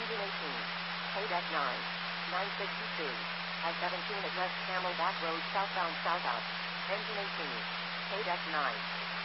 Engine 18. KDEC 9. 962. I-17 at West Camelback Road southbound south out. Engine 18. KDEC 9.